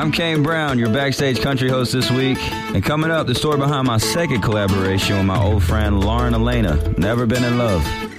I'm Kane Brown, your backstage country host this week. And coming up, the story behind my second collaboration with my old friend Lauren Elena, Never Been in Love.